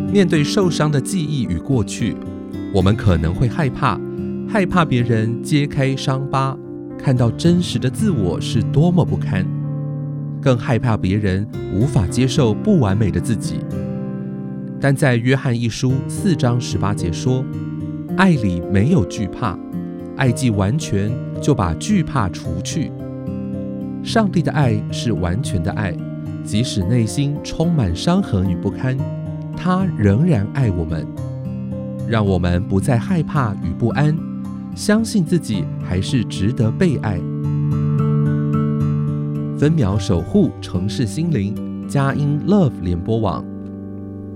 面对受伤的记忆与过去，我们可能会害怕别人揭开伤疤，看到真实的自我是多么不堪，更害怕别人无法接受不完美的自己。但在约翰一书4章18节说，爱里没有惧怕，爱既完全，就把惧怕除去。上帝的爱是完全的爱，即使内心充满伤痕与不堪，他仍然爱我们，让我们不再害怕与不安，相信自己还是值得被爱。分秒守护城市心灵，佳音 Love 联播网。